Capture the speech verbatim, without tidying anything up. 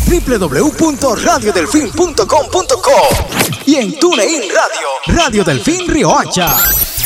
doble u doble u doble u punto radio delfín punto com punto co y en TuneIn Radio, Radio Delfín Riohacha.